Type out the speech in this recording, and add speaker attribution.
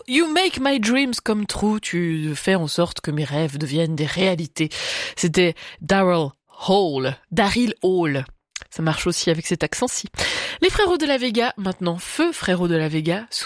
Speaker 1: You make my dreams come true. Tu fais en sorte que mes rêves deviennent des réalités. C'était Daryl Hall. Ça marche aussi avec cet accent-ci. Les Frérots de la Vega, maintenant, feu Frérots de la Vega,